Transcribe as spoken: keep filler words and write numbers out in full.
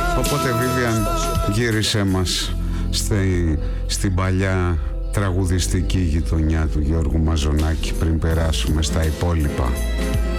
Οπότε Βίβιαν, γύρισε μας στη, στην παλιά τραγουδιστική γειτονιά του Γιώργου Μαζονάκη πριν περάσουμε στα υπόλοιπα.